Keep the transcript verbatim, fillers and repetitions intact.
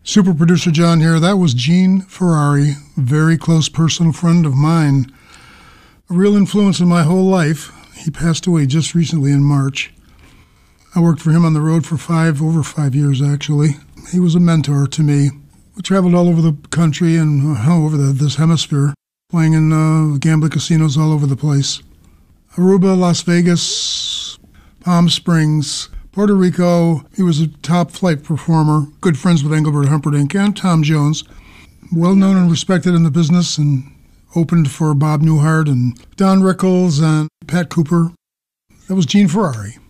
Super producer John here. That was Gene Ferrari, a very close personal friend of mine. A real influence in my whole life. He passed away just recently in March. I worked for him on the road for five, over five years actually. He was a mentor to me. We traveled all over the country and uh, all over the, this hemisphere, playing in uh, gambling casinos all over the place. Aruba, Las Vegas, Palm Springs, Puerto Rico. He was a top flight performer, good friends with Engelbert Humperdinck and Tom Jones. Well known and respected in the business, and opened for Bob Newhart and Don Rickles and Pat Cooper. That was Gene Ferrari.